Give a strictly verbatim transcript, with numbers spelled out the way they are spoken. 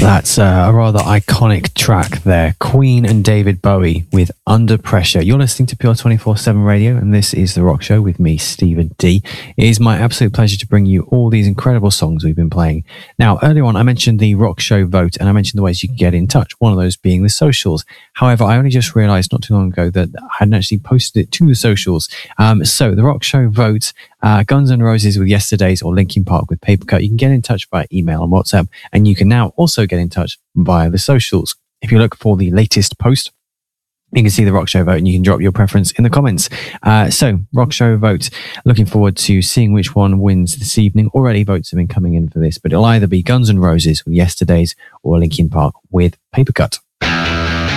That's uh, a rather iconic track there. Queen and David Bowie with Under Pressure. You're listening to Pure twenty-four seven Radio, and this is The Rock Show with me, Stephen D. It is my absolute pleasure to bring you all these incredible songs we've been playing. Now, earlier on, I mentioned the Rock Show vote, and I mentioned the ways you can get in touch, one of those being the socials. However, I only just realised not too long ago that I hadn't actually posted it to the socials. Um, so, The Rock Show vote, uh, Guns N' Roses with Yesterdays or Linkin Park with Papercut. You can get in touch via email and WhatsApp, and you can now also get in touch via the socials. If you look for the latest post, you can see the Rock Show vote and you can drop your preference in the comments. Uh, so, Rock Show vote. Looking forward to seeing which one wins this evening. Already votes have been coming in for this, but it'll either be Guns N' Roses with Yesterdays or Linkin Park with Papercut.